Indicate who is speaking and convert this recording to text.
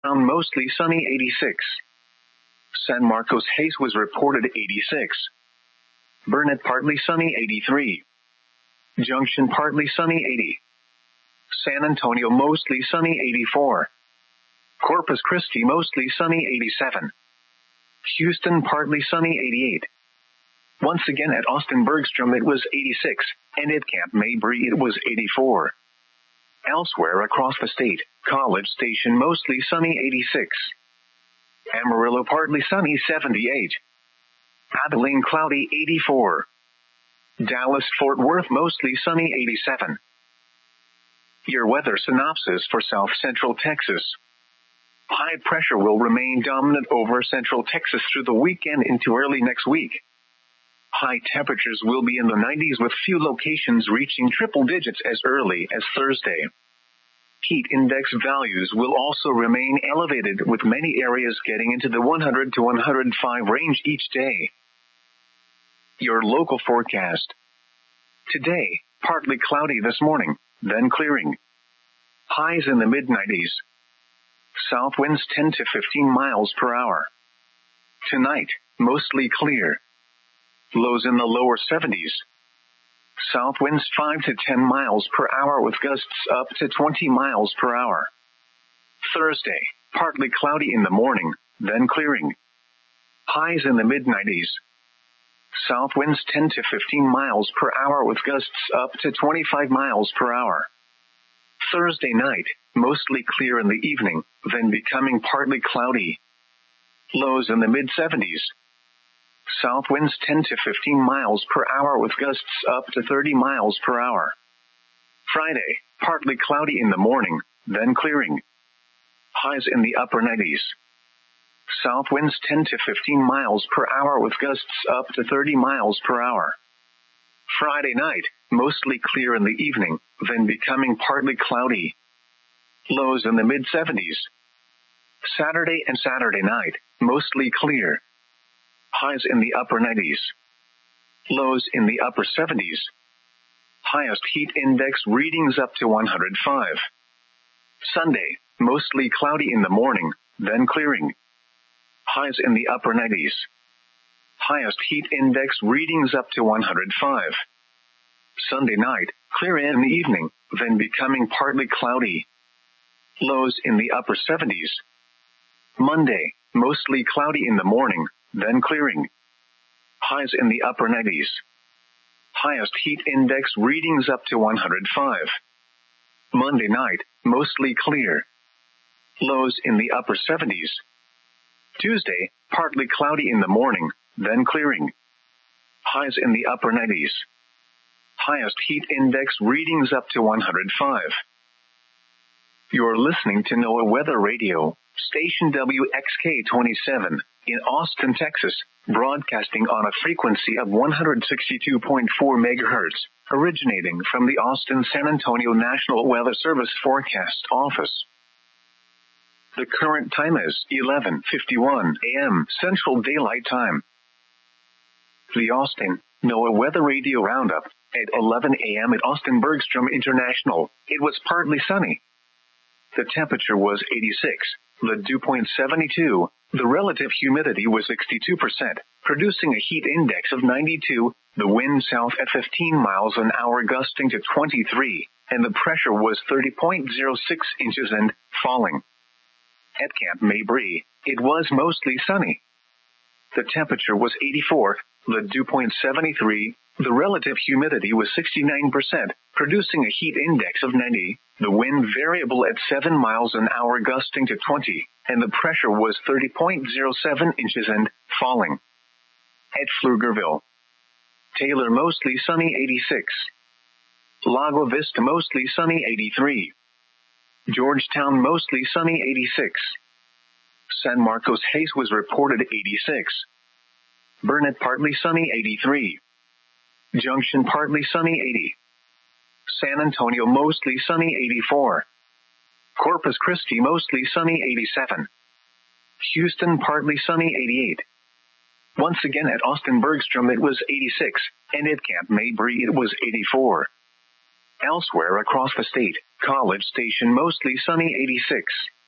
Speaker 1: mostly sunny 86. San Marcos Hayes was reported 86. Burnett partly sunny 83. Junction partly sunny 80. San Antonio mostly sunny 84. Corpus Christi mostly sunny 87. Houston partly sunny 88. Once again at Austin Bergstrom it was 86, and at Camp Mabry it was 84. Elsewhere across the state, College Station mostly sunny 86. Amarillo partly sunny 78. Abilene cloudy 84. Dallas Fort Worth mostly sunny 87. Your weather synopsis for South Central Texas. High pressure will remain dominant over Central Texas through the weekend into early next week. High temperatures will be in the 90s with few locations reaching triple digits as early as Thursday. Heat index values will also remain elevated with many areas getting into the 100 to 105 range each day. Your local forecast. Today, partly cloudy this morning, then clearing. Highs in the mid-90s. South winds 10 to 15 miles per hour. Tonight, mostly clear. Lows in the lower 70s. South winds 5 to 10 miles per hour with gusts up to 20 miles per hour. Thursday, partly cloudy in the morning, then clearing. Highs in the mid-90s. South winds 10 to 15 miles per hour with gusts up to 25 miles per hour. Thursday night, mostly clear in the evening, then becoming partly cloudy. Lows in the mid-70s. South winds 10 to 15 miles per hour with gusts up to 30 miles per hour. Friday, partly cloudy in the morning, then clearing. Highs in the upper 90s. South winds 10 to 15 miles per hour with gusts up to 30 miles per hour. Friday night, mostly clear in the evening, then becoming partly cloudy. Lows in the mid-70s. Saturday and Saturday night, mostly clear. Highs in the upper 90s. Lows in the upper 70s. Highest heat index readings up to 105. Sunday, mostly cloudy in the morning, then clearing. Highs in the upper 90s. Highest heat index readings up to 105. Sunday night, clear in the evening, then becoming partly cloudy. Lows in the upper 70s. Monday, mostly cloudy in the morning, then clearing. Highs in the upper 90s. Highest heat index readings up to 105. Monday night, mostly clear. Lows in the upper 70s. Tuesday, partly cloudy in the morning, then clearing. Highs in the upper 90s. Highest heat index readings up to 105. You're listening to NOAA Weather Radio, station WXK-27, in Austin, Texas, broadcasting on a frequency of 162.4 MHz, originating from the Austin-San Antonio National Weather Service Forecast Office. The current time is 11:51 a.m. Central Daylight Time. The Austin NOAA Weather Radio Roundup. At 11 a.m. at Austin Bergstrom International, it was partly sunny. The temperature was 86, the dew point 72, the relative humidity was 62%, producing a heat index of 92, the wind south at 15 miles an hour gusting to 23, and the pressure was 30.06 inches and falling. At Camp Mabry, it was mostly sunny. The temperature was 84, the dew point 73, the relative humidity was 69%, producing a heat index of 90, the wind variable at 7 miles an hour gusting to 20, and the pressure was 30.07 inches and falling. At Pflugerville, Taylor mostly sunny 86. Lago Vista mostly sunny 83. Georgetown mostly sunny 86. San Marcos Hayes was reported 86. Burnett partly sunny 83. Junction partly sunny 80. San Antonio mostly sunny 84. Corpus Christi mostly sunny 87. Houston partly sunny 88. Once again at Austin Bergstrom it was 86, and at Camp Mabry it was 84. Elsewhere across the state, College Station mostly sunny 86.